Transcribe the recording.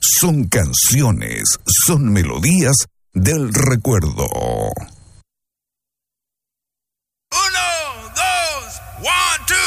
son canciones, son melodías del recuerdo. 1, 2, 1, 2.